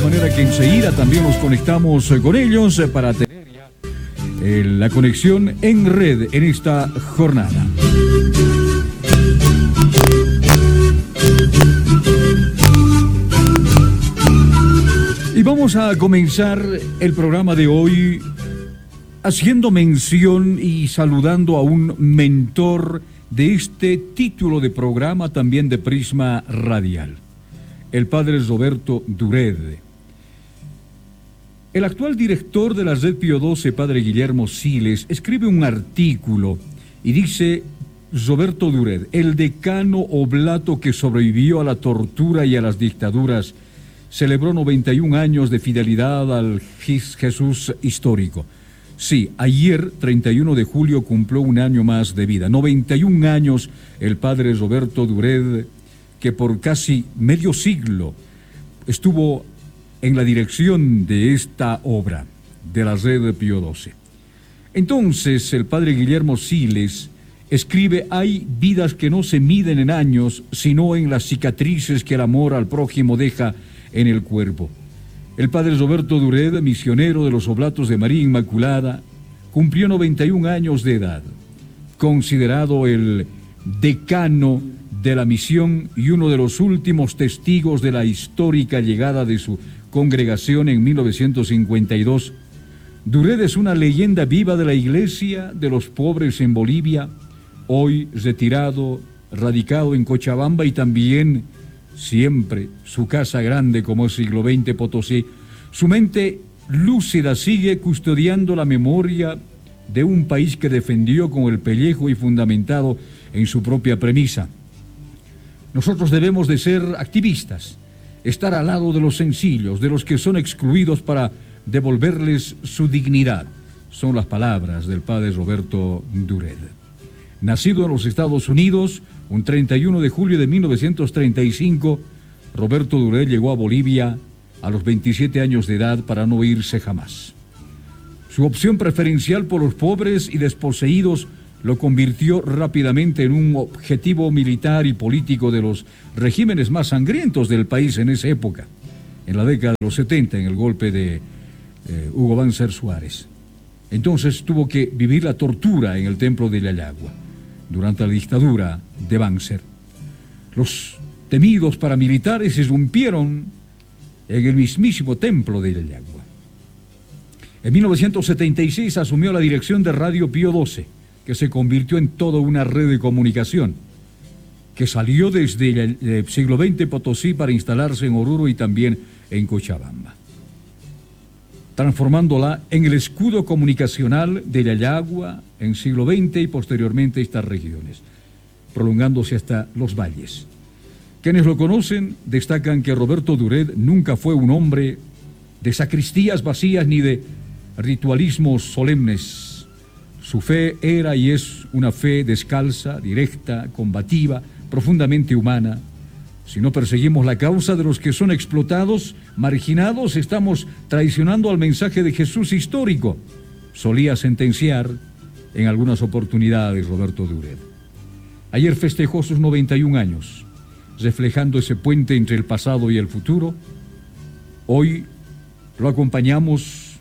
De manera que enseguida también nos conectamos con ellos para tener ya la conexión en red en esta jornada. Y vamos a comenzar el programa de hoy haciendo mención y saludando a un mentor de este título de programa también de Prisma Radial, el padre Roberto Dured. El actual director de la Red Pío XII, padre Guillermo Siles, escribe un artículo y dice: Roberto Dured, el decano oblato que sobrevivió a la tortura y a las dictaduras, celebró 91 años de fidelidad al Jesús histórico. Sí, ayer, 31 de julio, cumplió un año más de vida. 91 años el padre Roberto Dured, que por casi medio siglo estuvo en la dirección de esta obra, de la Red Pío XII. Entonces, el padre Guillermo Siles escribe: hay vidas que no se miden en años, sino en las cicatrices que el amor al prójimo deja en el cuerpo. El padre Roberto Dured, misionero de los Oblatos de María Inmaculada, cumplió 91 años de edad, considerado el decano de la misión y uno de los últimos testigos de la histórica llegada de su congregación en 1952. Dured es una leyenda viva de la Iglesia de los pobres en Bolivia, hoy retirado, radicado en Cochabamba, y también siempre su casa grande como es Siglo XX Potosí. Su mente lúcida sigue custodiando la memoria de un país que defendió con el pellejo y fundamentado en su propia premisa. Nosotros debemos de ser activistas, estar al lado de los sencillos, de los que son excluidos, para devolverles su dignidad. Son las palabras del padre Roberto Dured. Nacido en los Estados Unidos, un 31 de julio de 1935, Roberto Dured llegó a Bolivia a los 27 años de edad para no irse jamás. Su opción preferencial por los pobres y desposeídos lo convirtió rápidamente en un objetivo militar y político de los regímenes más sangrientos del país en esa época, en la década de los 70, en el golpe de Hugo Banzer Suárez. Entonces tuvo que vivir la tortura en el templo de Yayagua durante la dictadura de Banzer. Los temidos paramilitares irrumpieron en el mismísimo templo de Yayagua. En 1976 asumió la dirección de Radio Pío XII, que se convirtió en toda una red de comunicación, que salió desde el Siglo XX Potosí para instalarse en Oruro y también en Cochabamba, transformándola en el escudo comunicacional de Yayagua en Siglo XX y posteriormente estas regiones, prolongándose hasta los valles. Quienes lo conocen destacan que Roberto Dured nunca fue un hombre de sacristías vacías ni de ritualismos solemnes. Su fe era y es una fe descalza, directa, combativa, profundamente humana. Si no perseguimos la causa de los que son explotados, marginados, estamos traicionando al mensaje de Jesús histórico, solía sentenciar en algunas oportunidades Roberto Dured. Ayer festejó sus 91 años, reflejando ese puente entre el pasado y el futuro. Hoy lo acompañamos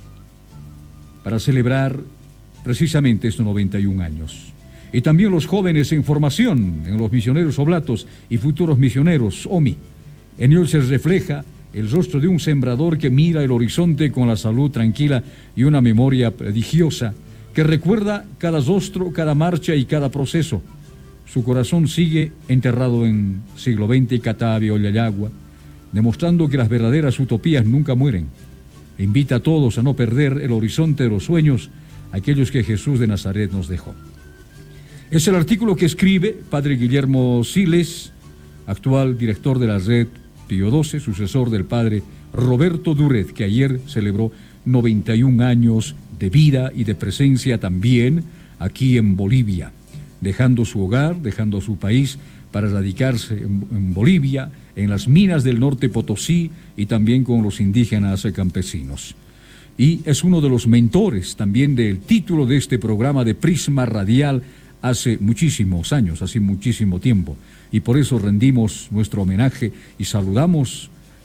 para celebrar precisamente estos 91 años. Y también los jóvenes en formación, en los misioneros oblatos y futuros misioneros OMI. En ellos se refleja el rostro de un sembrador que mira el horizonte con la salud tranquila y una memoria prodigiosa, que recuerda cada rostro, cada marcha y cada proceso. Su corazón sigue enterrado en Siglo XX, Catavia o Yayagua, demostrando que las verdaderas utopías nunca mueren. E invita a todos a no perder el horizonte de los sueños, aquellos que Jesús de Nazaret nos dejó. Es el artículo que escribe padre Guillermo Siles, actual director de la Red Pío XII, sucesor del padre Roberto Dured, que ayer celebró 91 años de vida y de presencia también aquí en Bolivia, dejando su hogar, dejando su país para radicarse en Bolivia, en las minas del norte Potosí y también con los indígenas campesinos. Y es uno de los mentores también del título de este programa de Prisma Radial hace muchísimos años, hace muchísimo tiempo. Y por eso rendimos nuestro homenaje y saludamos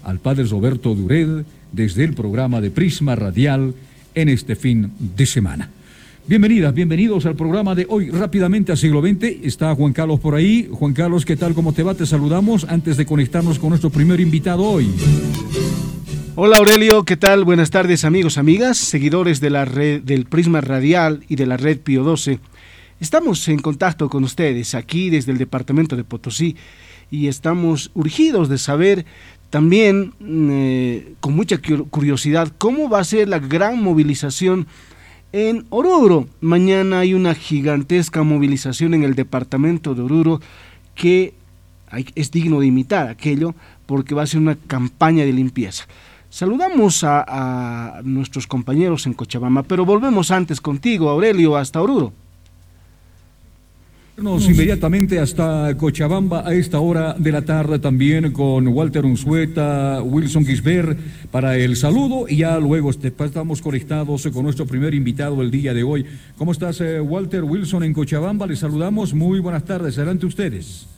al padre Roberto Dured desde el programa de Prisma Radial en este fin de semana. Bienvenidas, bienvenidos al programa de hoy. Rápidamente a Siglo XX, está Juan Carlos por ahí. Juan Carlos, ¿qué tal? ¿Cómo te va? Te saludamos antes de conectarnos con nuestro primer invitado hoy. Hola Aurelio, ¿qué tal? Buenas tardes amigos, amigas, seguidores de la red del Prisma Radial y de la red Pío XII. Estamos en contacto con ustedes aquí desde el departamento de Potosí y estamos urgidos de saber también con mucha curiosidad cómo va a ser la gran movilización en Oruro. Mañana hay una gigantesca movilización en el departamento de Oruro que es digno de imitar aquello porque va a ser una campaña de limpieza. Saludamos a nuestros compañeros en Cochabamba, pero volvemos antes contigo, Aurelio, hasta Oruro. Inmediatamente hasta Cochabamba a esta hora de la tarde también con Walter Unzueta, Wilson Gisbert para el saludo y ya luego estamos conectados con nuestro primer invitado del día de hoy. ¿Cómo estás, Walter? Wilson en Cochabamba, les saludamos, muy buenas tardes, adelante ustedes.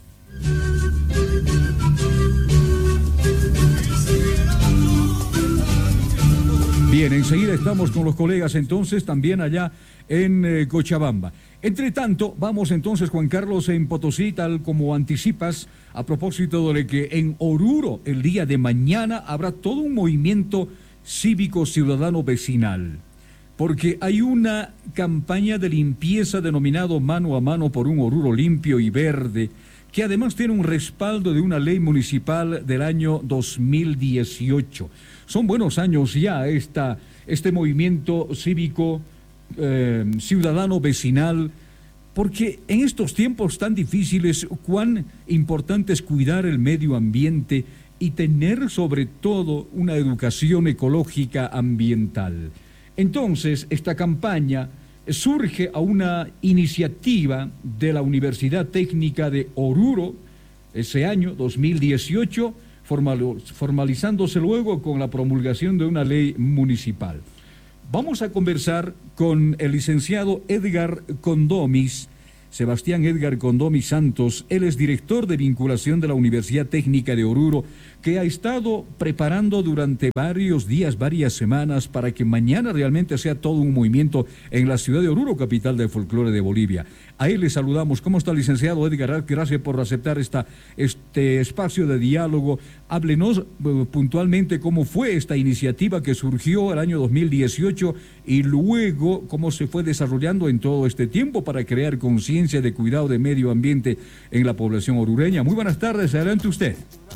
Bien, enseguida estamos con los colegas entonces también allá en Cochabamba. Entre tanto, vamos entonces, Juan Carlos, en Potosí, tal como anticipas, a propósito de que en Oruro, el día de mañana, habrá todo un movimiento cívico ciudadano vecinal, porque hay una campaña de limpieza denominado Mano a Mano por un Oruro limpio y verde, que además tiene un respaldo de una ley municipal del año 2018. Son buenos años ya este movimiento cívico ciudadano vecinal, porque en estos tiempos tan difíciles, cuán importante es cuidar el medio ambiente y tener sobre todo una educación ecológica ambiental. Entonces, esta campaña surge a una iniciativa de la Universidad Técnica de Oruro, ese año 2018, formalizándose luego con la promulgación de una ley municipal. Vamos a conversar con el licenciado Edgar Condomis, Sebastián Edgar Condomis Santos. Él es director de vinculación de la Universidad Técnica de Oruro, que ha estado preparando durante varios días, varias semanas, para que mañana realmente sea todo un movimiento en la ciudad de Oruro, capital del folclore de Bolivia. A él le saludamos. ¿Cómo está, licenciado Edgar? Gracias por aceptar este espacio de diálogo. Háblenos puntualmente cómo fue esta iniciativa que surgió el año 2018 y luego cómo se fue desarrollando en todo este tiempo para crear conciencia de cuidado de medio ambiente en la población orureña. Muy buenas tardes, adelante usted.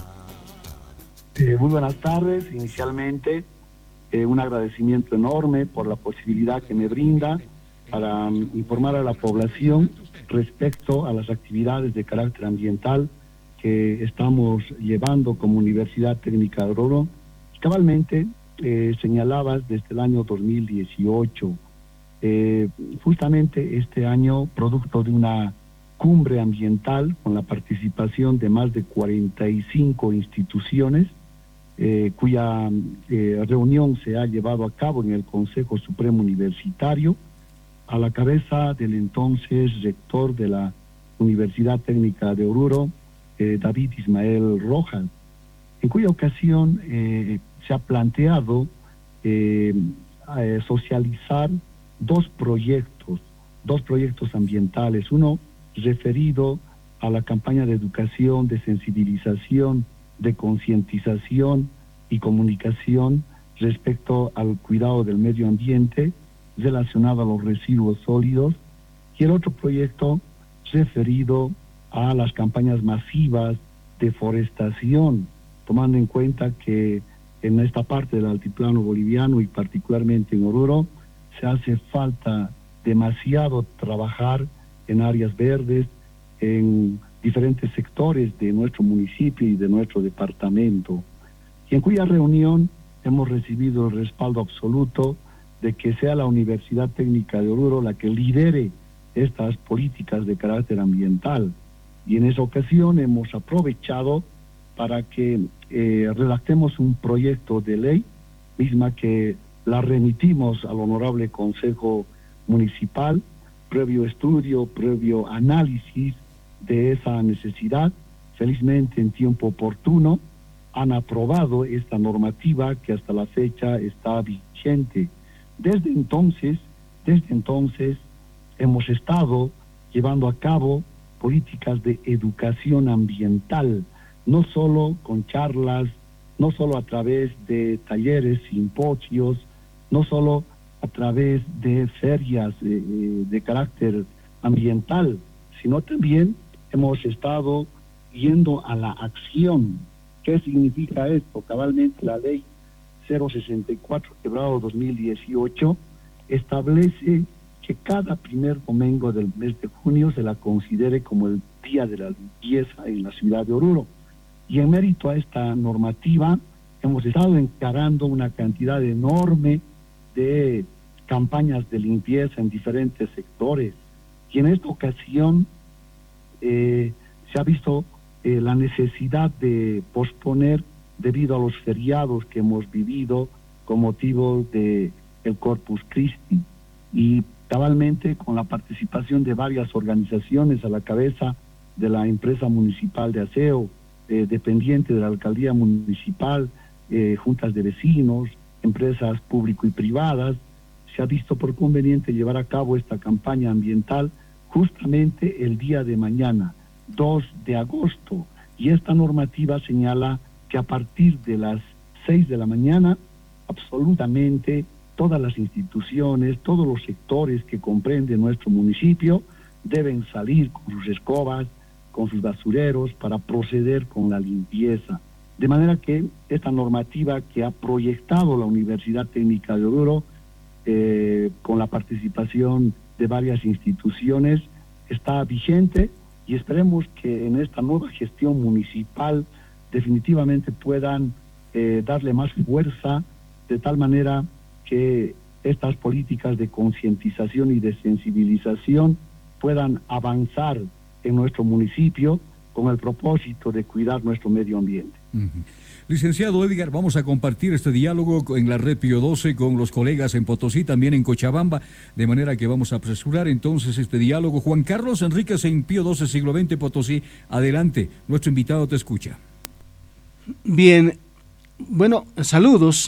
Muy buenas tardes. Inicialmente, un agradecimiento enorme por la posibilidad que me brinda para informar a la población respecto a las actividades de carácter ambiental que estamos llevando como Universidad Técnica de Oruro. Cabalmente señalabas desde el año 2018, justamente este año, producto de una cumbre ambiental con la participación de más de 45 instituciones, cuya reunión se ha llevado a cabo en el Consejo Supremo Universitario, a la cabeza del entonces rector de la Universidad Técnica de Oruro, David Ismael Rojas, en cuya ocasión se ha planteado socializar dos proyectos ambientales, uno referido a la campaña de educación, de sensibilización, de concientización y comunicación respecto al cuidado del medio ambiente relacionado a los residuos sólidos, y el otro proyecto referido a las campañas masivas de forestación, tomando en cuenta que en esta parte del altiplano boliviano y particularmente en Oruro se hace falta demasiado trabajar en áreas verdes, en diferentes sectores de nuestro municipio y de nuestro departamento, y en cuya reunión hemos recibido el respaldo absoluto de que sea la Universidad Técnica de Oruro la que lidere estas políticas de carácter ambiental. Y en esa ocasión hemos aprovechado para que redactemos un proyecto de ley, misma que la remitimos al Honorable Consejo Municipal, previo estudio, previo análisis de esa necesidad, felizmente en tiempo oportuno, han aprobado esta normativa que hasta la fecha está vigente. Desde entonces hemos estado llevando a cabo políticas de educación ambiental, no solo con charlas, no solo a través de talleres, simposios, no solo a través de ferias de carácter ambiental, sino también hemos estado yendo a la acción. ¿Qué significa esto? Cabalmente la ley 064/2018 establece que cada primer domingo del mes de junio se la considere como el Día de la Limpieza en la ciudad de Oruro. Y en mérito a esta normativa hemos estado encarando una cantidad enorme de campañas de limpieza en diferentes sectores. Y en esta ocasión se ha visto la necesidad de posponer debido a los feriados que hemos vivido con motivo de el Corpus Christi, y cabalmente con la participación de varias organizaciones a la cabeza de la empresa municipal de aseo, dependiente de la alcaldía municipal, juntas de vecinos, empresas público y privadas, se ha visto por conveniente llevar a cabo esta campaña ambiental justamente el día de mañana, 2 de agosto, y esta normativa señala que a partir de las 6 de la mañana, absolutamente todas las instituciones, todos los sectores que comprende nuestro municipio deben salir con sus escobas, con sus basureros para proceder con la limpieza. De manera que esta normativa que ha proyectado la Universidad Técnica de Oruro, con la participación de varias instituciones, está vigente, y esperemos que en esta nueva gestión municipal definitivamente puedan darle más fuerza, de tal manera que estas políticas de concientización y de sensibilización puedan avanzar en nuestro municipio con el propósito de cuidar nuestro medio ambiente. Licenciado Edgar, vamos a compartir este diálogo en la red Pío 12 con los colegas en Potosí, también en Cochabamba, de manera que vamos a apresurar entonces este diálogo. Juan Carlos Enríquez en Pío 12, siglo XX, Potosí. Adelante, nuestro invitado te escucha. Bien, bueno, saludos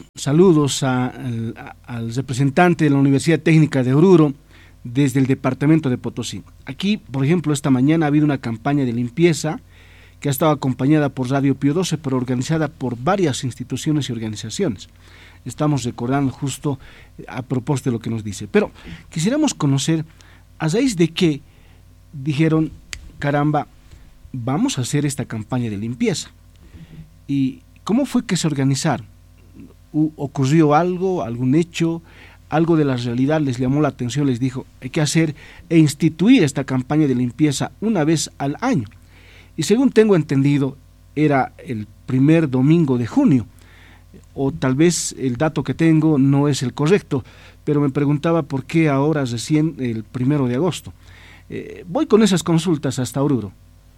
al representante de la Universidad Técnica de Oruro desde el departamento de Potosí. Aquí, por ejemplo, esta mañana ha habido una campaña de limpieza que ha estado acompañada por Radio Pío 12, pero organizada por varias instituciones y organizaciones. Estamos recordando justo a propósito de lo que nos dice. Pero quisiéramos conocer, a raíz de qué dijeron, caramba, vamos a hacer esta campaña de limpieza. ¿Y cómo fue que se organizaron? ¿Ocurrió algo, algún hecho, algo de la realidad les llamó la atención, les dijo, hay que hacer e instituir esta campaña de limpieza una vez al año? Y según tengo entendido, era el primer domingo de junio, o tal vez el dato que tengo no es el correcto, pero me preguntaba por qué ahora recién el 1 de agosto. Voy con esas consultas hasta Oruro.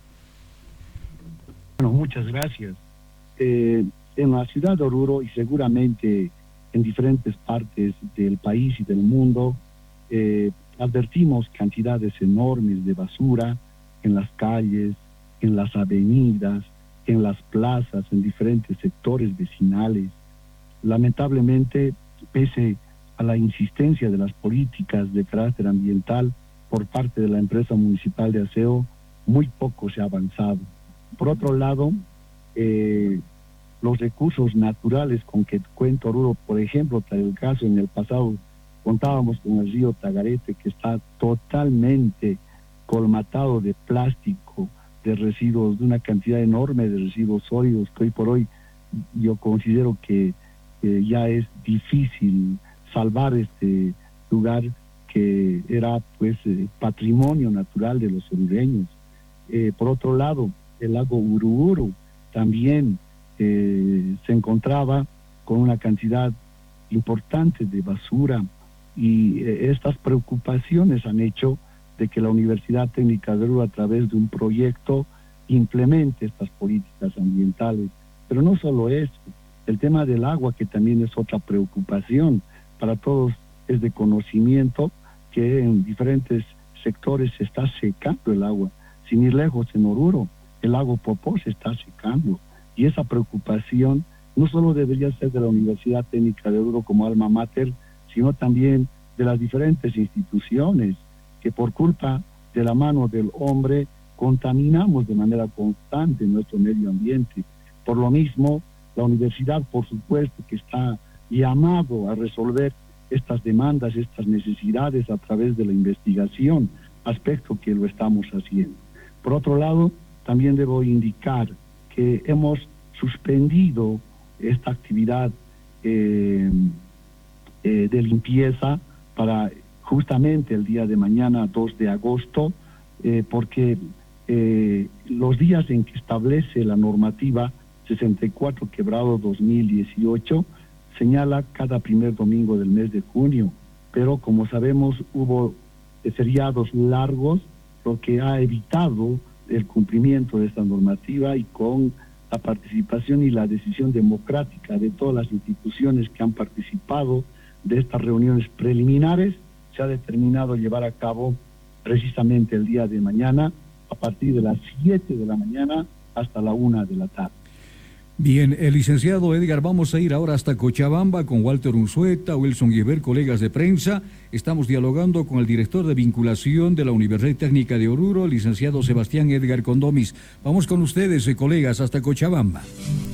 Bueno, muchas gracias. En la ciudad de Oruro y seguramente en diferentes partes del país y del mundo, advertimos cantidades enormes de basura en las calles, en las avenidas, en las plazas, en diferentes sectores vecinales. Lamentablemente, pese a la insistencia de las políticas de carácter ambiental por parte de la empresa municipal de aseo, muy poco se ha avanzado. Por otro lado, los recursos naturales con que cuenta Oruro, por ejemplo, tal el caso en el pasado, contábamos con el río Tagarete, que está totalmente colmatado de plástico, de residuos, de una cantidad enorme de residuos sólidos, que hoy por hoy yo considero que ya es difícil salvar este lugar que era pues patrimonio natural de los orureños. Por otro lado, el lago Uruburu también se encontraba con una cantidad importante de basura, y estas preocupaciones han hecho de que la Universidad Técnica de Oruro, a través de un proyecto, implemente estas políticas ambientales. Pero no solo eso, el tema del agua, que también es otra preocupación para todos, es de conocimiento que en diferentes sectores se está secando el agua. Sin ir lejos, en Oruro, el lago Popó se está secando. y esa preocupación no solo debería ser de la Universidad Técnica de Oruro como alma mater, sino también de las diferentes instituciones que por culpa de la mano del hombre contaminamos de manera constante nuestro medio ambiente. Por lo mismo, la universidad, por supuesto, que está llamado a resolver estas demandas, estas necesidades a través de la investigación, aspecto que lo estamos haciendo. Por otro lado, también debo indicar que hemos suspendido esta actividad de limpieza para justamente el día de mañana, 2 de agosto, porque los días en que establece la normativa 64/2018 señala cada primer domingo del mes de junio, pero como sabemos hubo feriados largos, lo que ha evitado el cumplimiento de esta normativa, y con la participación y la decisión democrática de todas las instituciones que han participado de estas reuniones preliminares, se ha determinado llevar a cabo precisamente el día de mañana a partir de las 7 de la mañana hasta la 1 de la tarde. Bien, el licenciado Edgar, vamos a ir ahora hasta Cochabamba con Walter Unzueta, Wilson Guiber, colegas de prensa. Estamos dialogando con el director de vinculación de la Universidad Técnica de Oruro, el licenciado Sebastián Edgar Condomis. Vamos con ustedes, colegas, hasta Cochabamba.